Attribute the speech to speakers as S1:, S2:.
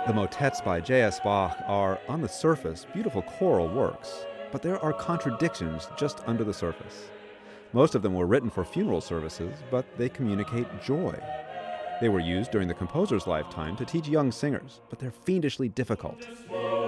S1: The motets by J.S. Bach are, on the surface, beautiful choral works, but there are contradictions just under the surface. Most of them were written for funeral services, but they communicate joy. They were used during the composer's lifetime to teach young singers, but they're fiendishly difficult.